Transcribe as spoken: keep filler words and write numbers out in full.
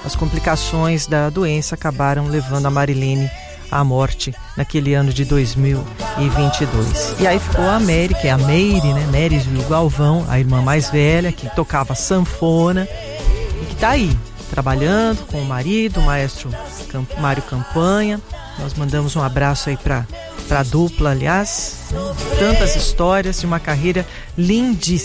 as complicações da doença acabaram levando a Marilene à morte naquele ano de dois mil e vinte e dois. E aí ficou a Mary, que é a Meire, né? Mary Galvão, a irmã mais velha, que tocava sanfona e que está aí, trabalhando com o marido, o maestro Mário Campanha. Nós mandamos um abraço aí para a dupla, aliás, tantas histórias de uma carreira lindíssima.